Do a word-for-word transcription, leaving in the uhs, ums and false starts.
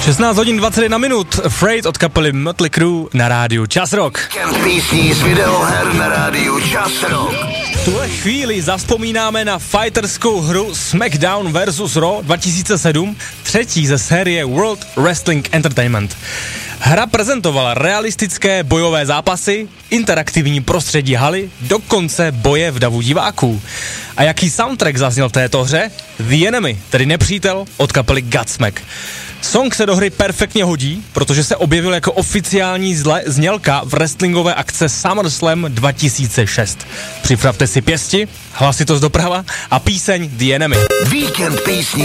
šestnáct hodin dvacet jedna minut, Afraid od kapely Mötley Crüe na rádiu Čas Rock. Písní z videoher na rádiu Čas Rock. V tuhle chvíli zavzpomínáme na fighterskou hru SmackDown versus. Raw dva tisíce sedm, třetí ze série World Wrestling Entertainment. Hra prezentovala realistické bojové zápasy, interaktivní prostředí haly, dokonce boje v davu diváků. A jaký soundtrack zazněl v této hře? The Enemy, tedy nepřítel od kapely Godsmack. Song se do hry perfektně hodí, protože se objevil jako oficiální zle, znělka v wrestlingové akce SummerSlam dva tisíce šest. Připravte si pěsti, hlasitost doprava a píseň The Enemy. Víkend písní